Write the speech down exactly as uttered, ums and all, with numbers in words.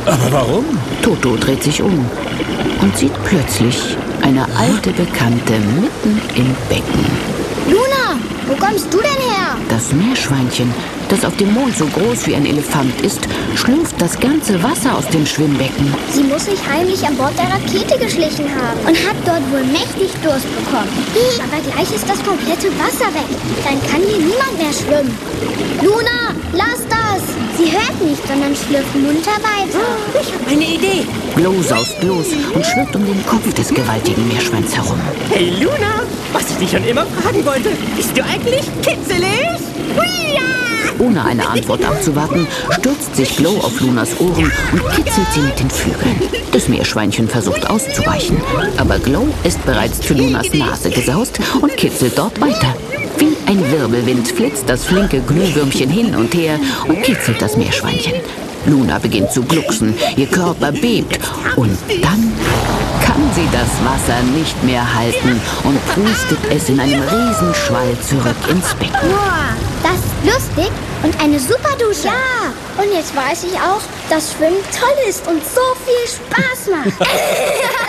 Aber warum? Toto dreht sich um und sieht plötzlich eine alte Bekannte mitten im Becken. Luna, wo kommst du denn her? Das Meerschweinchen, das auf dem Mond so groß wie ein Elefant ist, schlürft das ganze Wasser aus dem Schwimmbecken. Sie muss sich heimlich an Bord der Rakete geschlichen haben und hat dort wohl mächtig Durst bekommen. Aber gleich ist das komplette Wasser weg. Dann kann hier niemand mehr schwimmen. Luna, lass das! Sie hört nicht, sondern schlürft munter weiter. Ich habe eine Idee. Glow saust los und schwirrt um den Kopf des gewaltigen Meerschweins herum. Hey Luna, was ich dich schon immer fragen wollte. Bist du eigentlich kitzelig? Huia! Ohne eine Antwort abzuwarten, stürzt sich Glow auf Lunas Ohren und kitzelt sie mit den Flügeln. Das Meerschweinchen versucht auszuweichen, aber Glow ist bereits zu Lunas Nase gesaust und kitzelt dort weiter. Wie ein Wirbelwind flitzt das flinke Glühwürmchen hin und her und kitzelt das Meerschweinchen. Luna beginnt zu glucksen, ihr Körper bebt und dann kann sie das Wasser nicht mehr halten und pustet es in einem Riesenschwall zurück ins Becken. Boah, das ist lustig und eine super Dusche. Ja, und jetzt weiß ich auch, dass Schwimmen toll ist und so viel Spaß macht.